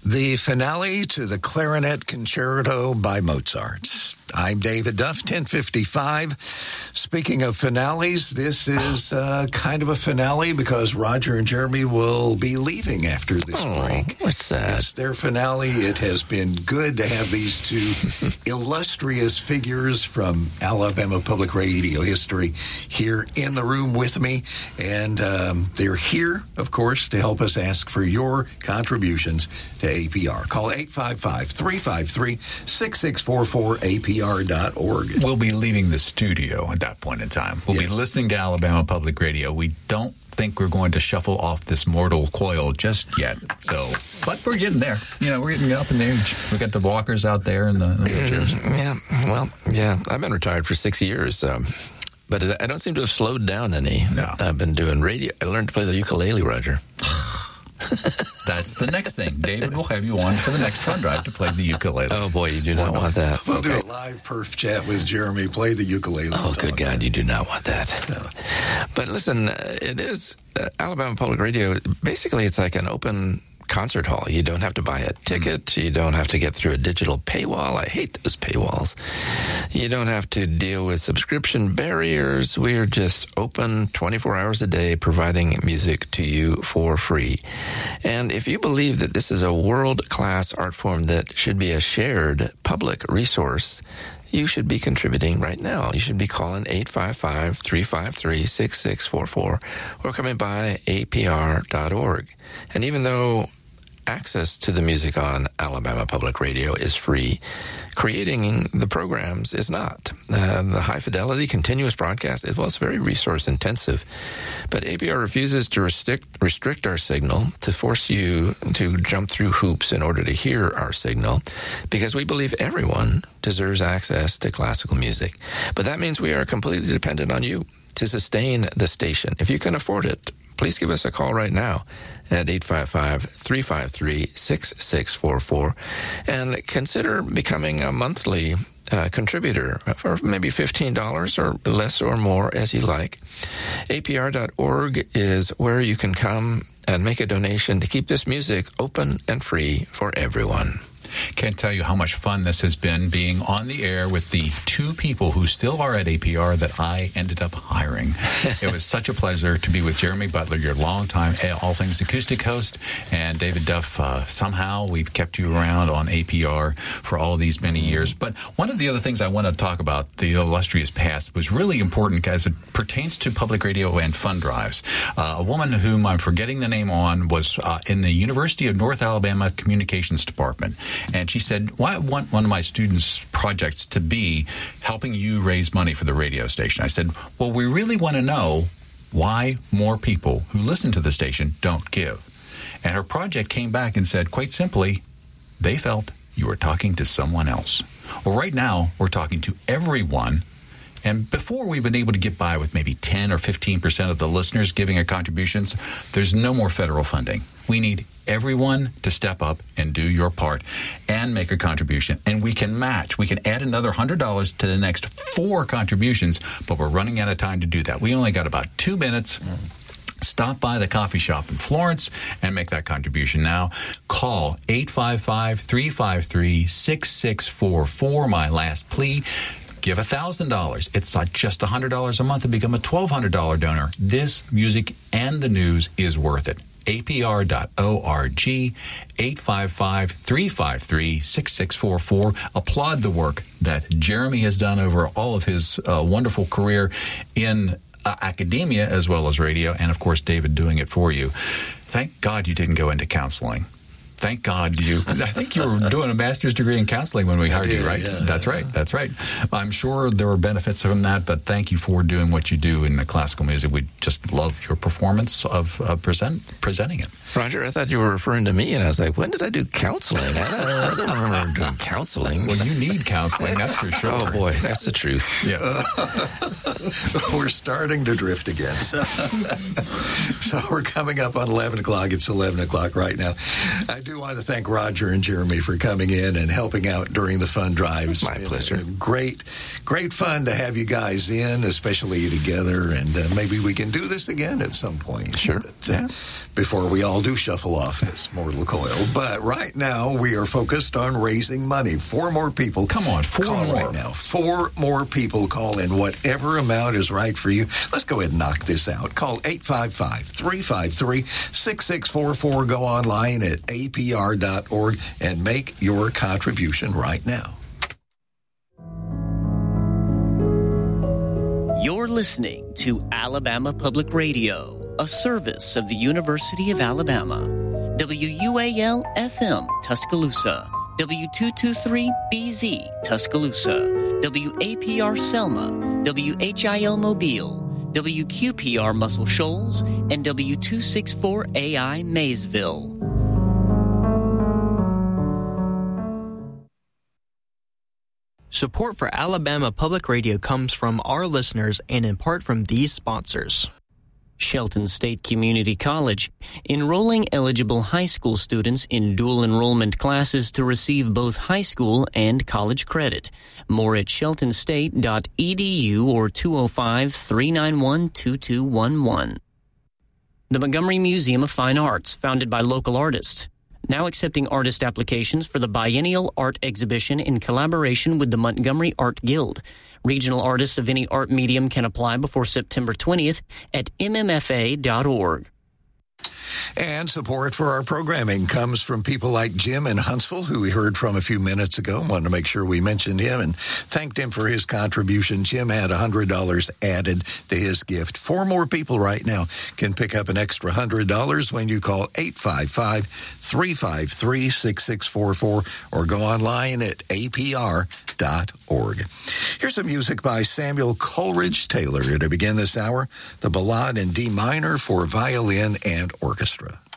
the finale to the Clarinet Concerto by Mozart. I'm David Duff, 1055. Speaking of finales, this is kind of a finale because Roger and Jeremy will be leaving after this break. What's that? It's their finale. It has been good to have these two illustrious figures from Alabama Public Radio history here in the room with me. And they're here, of course, to help us ask for your contributions to APR. Call 855-353-6644 APR. We'll be leaving the studio at that point in time. We'll be listening to Alabama Public Radio. We don't think we're going to shuffle off this mortal coil just yet. But we're getting there. We're getting up in age. We got the walkers out there and the wheelchairs. I've been retired for 6 years. But I don't seem to have slowed down any. No. I've been doing radio. I learned to play the ukulele, Roger. That's the next thing. David will have you on for the next fun drive to play the ukulele. Oh, boy, you do not want that. We'll do a live perf chat with Jeremy. Play the ukulele. Oh, good God, you do not want that. No. But listen, it is Alabama Public Radio. Basically, it's like an open concert hall. You don't have to buy a ticket. You don't have to get through a digital paywall. I hate those paywalls. You don't have to deal with subscription barriers. We're just open 24 hours a day, providing music to you for free. And if you believe that this is a world-class art form that should be a shared public resource, you should be contributing right now. You should be calling 855-353-6644 or coming by apr.org. And even though access to the music on Alabama Public Radio is free, creating the programs is not. The high-fidelity, continuous broadcast, it's very resource-intensive. But APR refuses to restrict our signal, to force you to jump through hoops in order to hear our signal, because we believe everyone deserves access to classical music. But that means we are completely dependent on you to sustain the station. If you can afford it, please give us a call right now at 855-353-6644 and consider becoming a monthly contributor for maybe $15 or less or more as you like. APR.org is where you can come and make a donation to keep this music open and free for everyone. Can't tell you how much fun this has been being on the air with the two people who still are at APR that I ended up hiring. It was such a pleasure to be with Jeremy Butler, your longtime All Things Acoustic host, and David Duff. Somehow we've kept you around on APR for all these many years. But one of the other things I want to talk about, the illustrious past, was really important as it pertains to public radio and fund drives. A woman whom I'm forgetting the name on was in the University of North Alabama Communications Department. And she said, well, I want one of my students' projects to be helping you raise money for the radio station. I said, well, we really want to know why more people who listen to the station don't give. And her project came back and said, quite simply, they felt you were talking to someone else. Well, right now, we're talking to everyone. And before we've been able to get by with maybe 10 or 15% of the listeners giving a contributions, there's no more federal funding. We need everyone to step up and do your part and make a contribution. And we can match. We can add another $100 to the next 4 contributions, but we're running out of time to do that. We only got about 2 minutes. Stop by the coffee shop in Florence and make that contribution now. Call 855-353-6644. My last plea. Give $1,000. It's not just $100 a month to become a $1,200 donor. This music and the news is worth it. APR.org, 855-353-6644. Applaud the work that Jeremy has done over all of his wonderful career in academia as well as radio, and of course David doing it for you. Thank God you didn't go into counseling. Thank God I think you were doing a master's degree in counseling when we hired you, right? Yeah, That's right. I'm sure there were benefits from that, but thank you for doing what you do in the classical music. We just love your performance of presenting it. Roger, I thought you were referring to me, and I was like, when did I do counseling? I don't remember doing counseling. Well, you need counseling, that's for sure. Oh, boy, that's the truth. Yeah. We're starting to drift again. So we're coming up on 11 o'clock. It's 11 o'clock right now. I do do want to thank Roger and Jeremy for coming in and helping out during the fund drive. It's my pleasure. Great fun to have you guys in, especially together, and maybe we can do this again at some point. Sure. But, before we all do shuffle off this mortal coil. But right now, we are focused on raising money. 4 more people. Come on, 4 call more. right now. 4 more people call in. Whatever amount is right for you. Let's go ahead and knock this out. Call 855-353-6644. Go online at apr.org and make your contribution right now. You're listening to Alabama Public Radio, a service of the University of Alabama. WUAL-FM, Tuscaloosa. W223-BZ, Tuscaloosa. WAPR Selma. WHIL Mobile. WQPR Muscle Shoals. And W264AI Maysville. Support for Alabama Public Radio comes from our listeners and in part from these sponsors. Shelton State Community College, enrolling eligible high school students in dual enrollment classes to receive both high school and college credit. More at sheltonstate.edu or 205-391-2211. The Montgomery Museum of Fine Arts, founded by local artists. Now accepting artist applications for the biennial art exhibition in collaboration with the Montgomery Art Guild. Regional artists of any art medium can apply before September 20th at mmfa.org. And support for our programming comes from people like Jim in Huntsville, who we heard from a few minutes ago. Wanted to make sure we mentioned him and thanked him for his contribution. Jim had $100 added to his gift. 4 more people right now can pick up an extra $100 when you call 855-353-6644 or go online at apr.org. Here's some music by Samuel Coleridge Taylor to begin this hour. The Ballade in D minor for violin and orchestra.